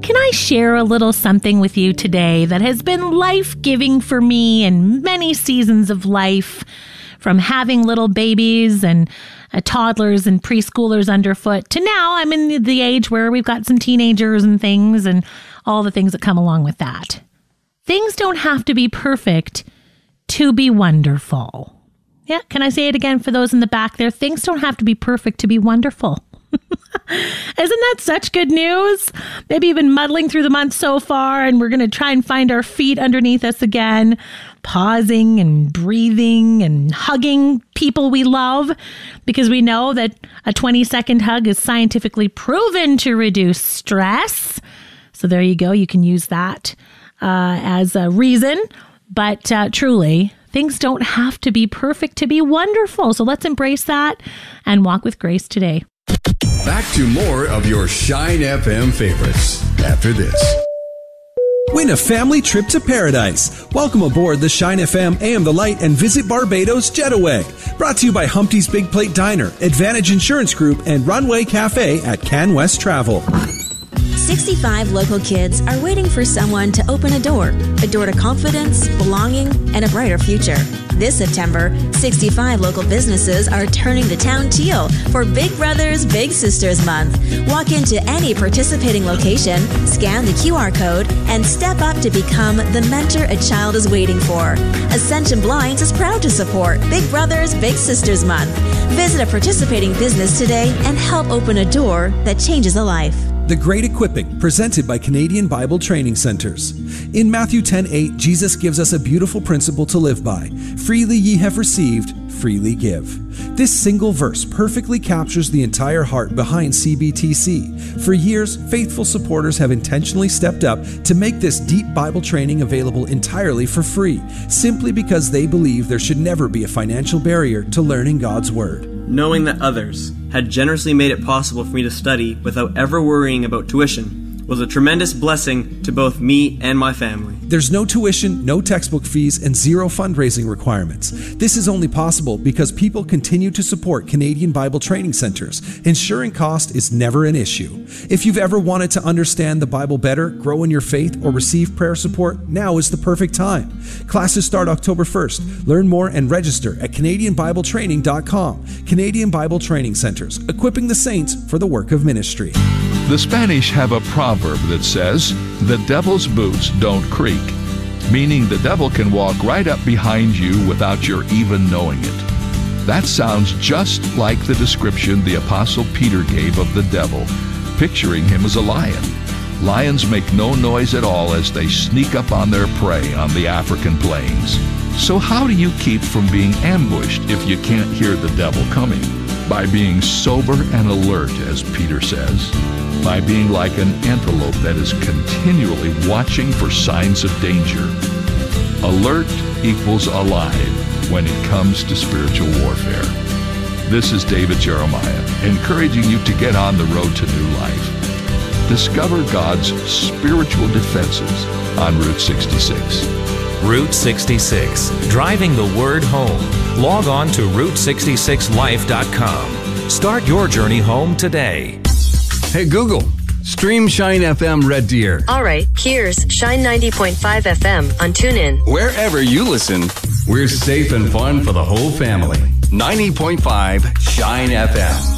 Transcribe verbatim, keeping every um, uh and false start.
can I share a little something with you today that has been life-giving for me in many seasons of life, from having little babies and uh, toddlers and preschoolers underfoot to now I'm in the age where we've got some teenagers and things and all the things that come along with that. Things don't have to be perfect to be wonderful. Yeah, can I say it again for those in the back there? Things don't have to be perfect to be wonderful. Isn't that such good news? Maybe you've been muddling through the month so far, and we're going to try and find our feet underneath us again, pausing and breathing and hugging people we love, because we know that a twenty-second hug is scientifically proven to reduce stress. So there you go. You can use that uh, as a reason. But uh, truly, things don't have to be perfect to be wonderful. So let's embrace that and walk with grace today. Back to more of your Shine F M favorites after this. Win a family trip to paradise. Welcome aboard the Shine F M A M The Light and Visit Barbados Jetaway. Brought to you by Humpty's Big Plate Diner, Advantage Insurance Group, and Runway Cafe at Can West Travel. sixty-five local kids are waiting for someone to open a door, a door to confidence, belonging, and a brighter future. This September, sixty-five local businesses are turning the town teal for Big Brothers Big Sisters Month. Walk into any participating location, scan the Q R code, and step up to become the mentor a child is waiting for. Ascension Blinds is proud to support Big Brothers Big Sisters Month. Visit a participating business today and help open a door that changes a life. The Great Equipping, presented by Canadian Bible Training Centers. In Matthew ten eight, Jesus gives us a beautiful principle to live by. Freely ye have received, freely give. This single verse perfectly captures the entire heart behind C B T C. For years, faithful supporters have intentionally stepped up to make this deep Bible training available entirely for free, simply because they believe there should never be a financial barrier to learning God's Word. Knowing that others had generously made it possible for me to study without ever worrying about tuition was a tremendous blessing to both me and my family. There's no tuition, no textbook fees, and zero fundraising requirements. This is only possible because people continue to support Canadian Bible Training Centers. Ensuring cost is never an issue. If you've ever wanted to understand the Bible better, grow in your faith, or receive prayer support, now is the perfect time. Classes start October first. Learn more and register at Canadian Bible Training dot com. Canadian Bible Training Centers, equipping the saints for the work of ministry. The Spanish have a proverb that says, "The devil's boots don't creak," meaning the devil can walk right up behind you without your even knowing it. That sounds just like the description the Apostle Peter gave of the devil, picturing him as a lion. Lions make no noise at all as they sneak up on their prey on the African plains. So how do you keep from being ambushed if you can't hear the devil coming? By being sober and alert, as Peter says. By being like an antelope that is continually watching for signs of danger. Alert equals alive when it comes to spiritual warfare. This is David Jeremiah, encouraging you to get on the road to new life. Discover God's spiritual defenses on Route sixty-six. Route sixty-six, driving the word home. Log on to route sixty-six life dot com. Start your journey home today. Hey Google, stream Shine F M Red Deer. All right, here's Shine ninety point five F M on TuneIn. Wherever you listen, we're safe and fun for the whole family. ninety point five Shine F M.